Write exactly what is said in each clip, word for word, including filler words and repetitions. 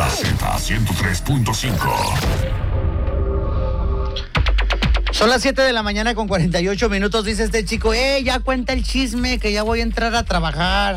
La Z ciento tres punto cinco. Son las siete de la mañana con cuarenta y ocho minutos, dice este chico, ¡eh, ya cuenta el chisme que ya voy a entrar a trabajar!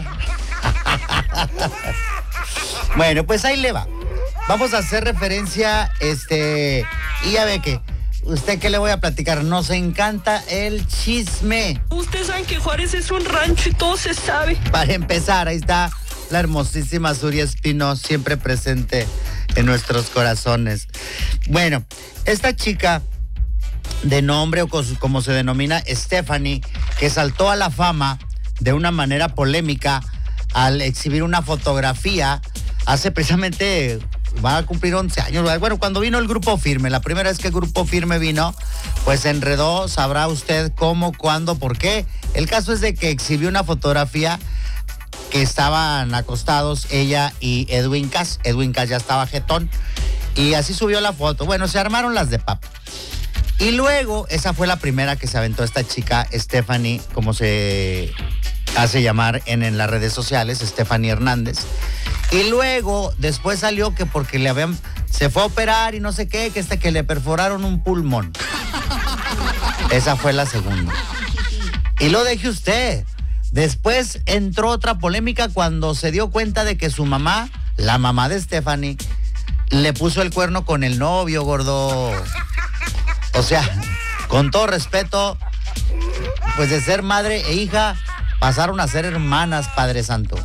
Bueno, pues ahí le va. Vamos a hacer referencia, este, y ya ve que, ¿usted qué le voy a platicar? Nos encanta el chisme. Ustedes saben que Juárez es un rancho y todo se sabe. Para empezar, ahí está la hermosísima Suri Espino, siempre presente en nuestros corazones. Bueno, esta chica de nombre o como se denomina Stephanie, que saltó a la fama de una manera polémica al exhibir una fotografía hace precisamente, va a cumplir once años. Bueno, cuando vino el Grupo Firme, la primera vez que el Grupo Firme vino, pues se enredó, sabrá usted cómo, cuándo, por qué. El caso es de que exhibió una fotografía que estaban acostados ella y Edwin Cass. Edwin Cass ya estaba jetón y así subió la foto. Bueno, se armaron las de papa. Y luego, esa fue la primera que se aventó esta chica, Stephanie, como se hace llamar en, en las redes sociales, Stephanie Hernández. Y luego, después salió que porque le habían, se fue a operar y no sé qué, que hasta que le perforaron un pulmón. Esa fue la segunda. Y lo deje usted. Después entró otra polémica cuando se dio cuenta de que su mamá, la mamá de Stephanie, le puso el cuerno con el novio, gordo. O sea, con todo respeto, pues de ser madre e hija, pasaron a ser hermanas, Padre Santo.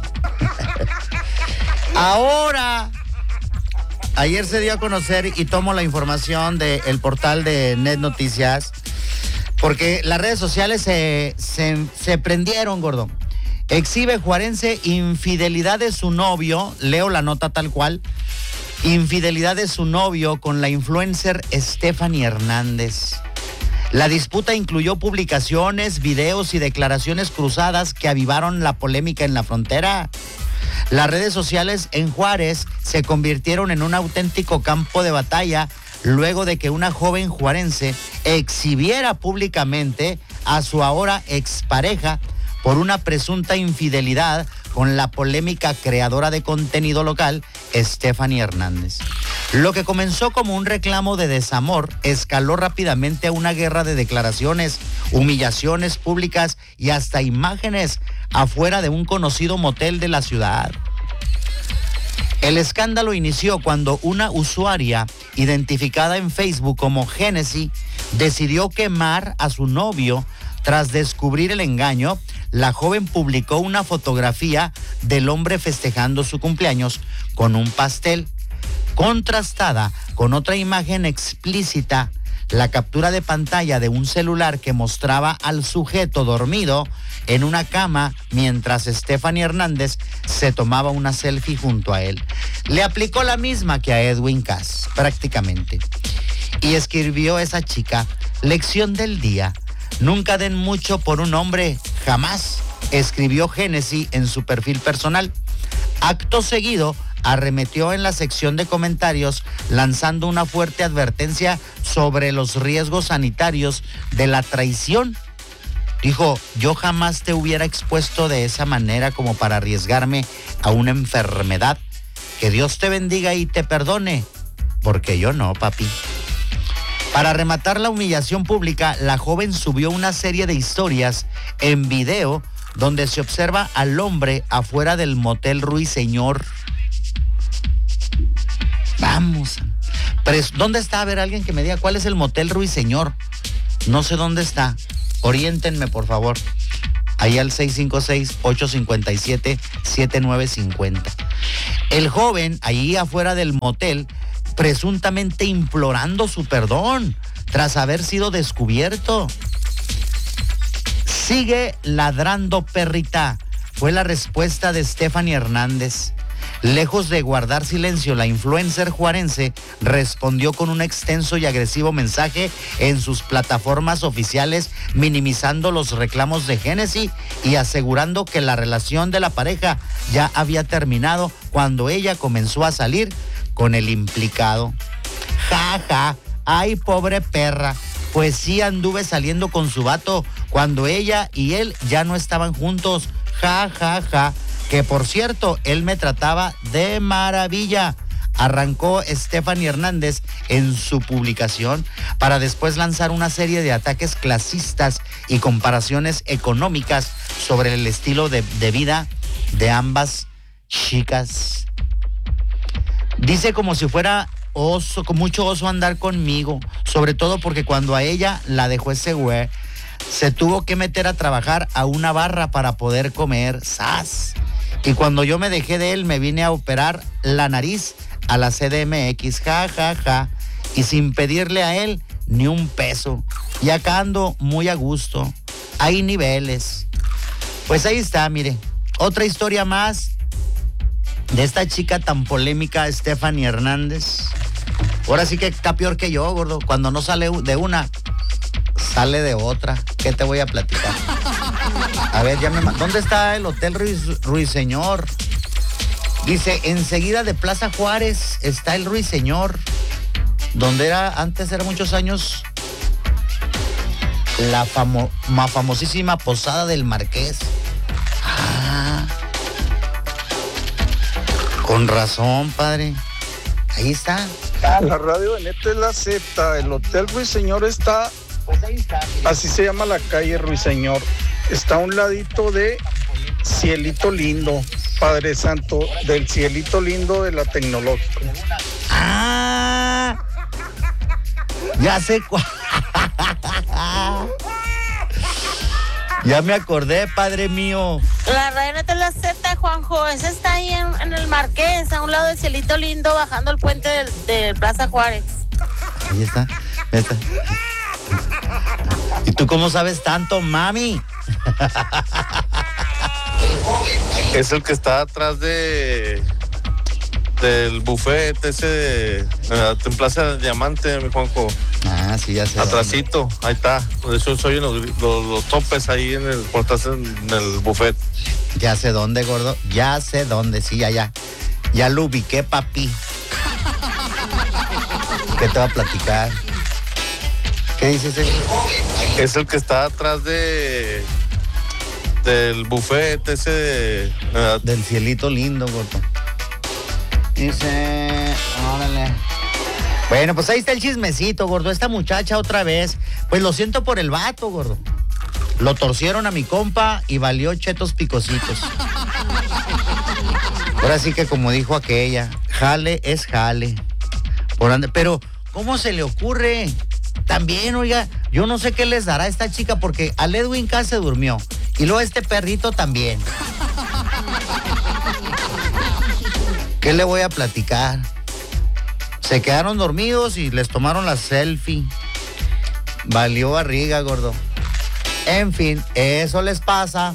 Ahora, ayer se dio a conocer y tomo la información del portal de Net Noticias, porque las redes sociales se, se, se prendieron, gordo. Exhibe juarense infidelidad de su novio, leo la nota tal cual, infidelidad de su novio con la influencer Stephanie Hernández. La disputa incluyó publicaciones, videos y declaraciones cruzadas que avivaron la polémica en la frontera. Las redes sociales en Juárez se convirtieron en un auténtico campo de batalla luego de que una joven juarense exhibiera públicamente a su ahora expareja por una presunta infidelidad con la polémica creadora de contenido local, Stephanie Hernández. Lo que comenzó como un reclamo de desamor escaló rápidamente a una guerra de declaraciones, humillaciones públicas y hasta imágenes afuera de un conocido motel de la ciudad. El escándalo inició cuando una usuaria identificada en Facebook como Genesis decidió quemar a su novio. Tras descubrir el engaño, la joven publicó una fotografía del hombre festejando su cumpleaños con un pastel, contrastada con otra imagen explícita, la captura de pantalla de un celular que mostraba al sujeto dormido en una cama mientras Stephanie Hernández se tomaba una selfie junto a él. Le aplicó la misma que a Edwin Cass, prácticamente. Y escribió esa chica, lección del día. Nunca den mucho por un hombre, jamás, escribió Genesis en su perfil personal. Acto seguido, arremetió en la sección de comentarios lanzando una fuerte advertencia sobre los riesgos sanitarios de la traición. Dijo, yo jamás te hubiera expuesto de esa manera como para arriesgarme a una enfermedad. Que Dios te bendiga y te perdone, porque yo no, papi. Para rematar la humillación pública, la joven subió una serie de historias en video donde se observa al hombre afuera del motel Ruiseñor. Vamos. ¿Dónde está? A ver, alguien que me diga cuál es el motel Ruiseñor. No sé dónde está. Oriéntenme, por favor. Ahí al seis cinco seis, ocho cinco siete, siete nueve cinco cero. El joven, ahí afuera del motel, presuntamente implorando su perdón tras haber sido descubierto. Sigue ladrando, perrita, fue la respuesta de Stephanie Hernández. Lejos de guardar silencio, la influencer juarense respondió con un extenso y agresivo mensaje en sus plataformas oficiales, minimizando los reclamos de Genesis y asegurando que la relación de la pareja ya había terminado cuando ella comenzó a salir con el implicado. Ja, ja, ay, pobre perra, pues sí anduve saliendo con su vato cuando ella y él ya no estaban juntos. Ja, ja, ja. Que por cierto, él me trataba de maravilla. arrancó Stephanie Hernández en su publicación para después lanzar una serie de ataques clasistas y comparaciones económicas sobre el estilo de, de vida de ambas chicas. Dice como si fuera oso, con mucho oso andar conmigo, sobre todo porque cuando a ella la dejó ese güey, se tuvo que meter a trabajar a una barra para poder comer, ¡zas! Y cuando yo me dejé de él, me vine a operar la nariz a la C D M X, ja, ja, ja, y sin pedirle a él ni un peso. Y acá ando muy a gusto. Hay niveles. Pues ahí está, mire, otra historia más de esta chica tan polémica, Stephanie Hernández. Ahora sí que está peor que yo, gordo. Cuando no sale de una, sale de otra. ¿Qué te voy a platicar? A ver, ya me... ¿Dónde está el Hotel Ruiz, Ruiseñor? Dice, enseguida de Plaza Juárez está el Ruiseñor, donde era, antes era muchos años, la famo, más famosísima Posada del Marqués. Ah, con razón, padre. Ahí está. La radio de Neta es la Z. El Hotel Ruiseñor está, Pues ahí está, mire. así se llama la calle Ruiseñor. Está a un ladito de Cielito Lindo, Padre Santo, del Cielito Lindo de la Tecnológica. Ah, ya sé cuál. Ya me acordé, padre mío. La radio Neta es la Z, Juanjo. Esa está ahí en, en el Marqués, a un lado del Cielito Lindo, bajando el puente de, de Plaza Juárez. Ahí está, ahí está. ¿Y tú cómo sabes tanto, mami? Es el que está atrás de del buffet ese de, uh, en Plaza Diamante, mi Juanjo. Ah, sí, ya sé. Atrasito, ahí está. De hecho, soy en los, los, los topes ahí en el, cuando estás en, en el buffet. Ya sé dónde, gordo. Ya sé dónde, sí, ya, ya. Ya lo ubiqué, papi. ¿Qué te va a platicar? ¿Qué dices? Es el que está atrás de del buffet ese de, uh, Del Cielito Lindo, gordo. Dice, órale. Bueno, pues ahí está el chismecito, gordo. Esta muchacha otra vez. Pues lo siento por el vato, gordo. Lo torcieron a mi compa y valió chetos picositos. Ahora sí que como dijo aquella, jale es jale. Por ande- Pero, ¿cómo se le ocurre? También, oiga, yo no sé qué les dará a esta chica porque al Edwin K se durmió. Y luego este perrito también. ¿Qué le voy a platicar? Se quedaron dormidos y les tomaron la selfie. Valió barriga, gordo. En fin, eso les pasa.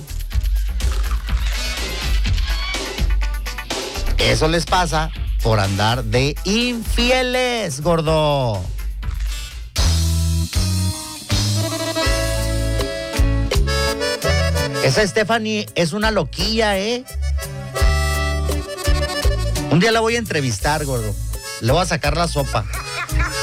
Eso les pasa por andar de infieles, gordo. Esa Stephanie es una loquilla, ¿eh? Un día la voy a entrevistar, gordo. Le voy a sacar la sopa.